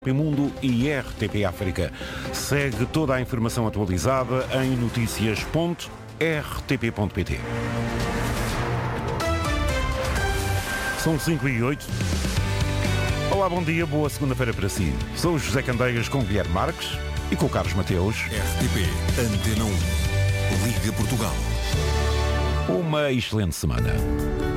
RTP Mundo e RTP África. Segue toda a informação atualizada em noticias.rtp.pt. São 5h08. Olá, bom dia, boa segunda-feira para si. Sou o José Candeias com Guilherme Marques e com o Carlos Mateus. RTP Antena 1, Liga Portugal. Uma excelente semana.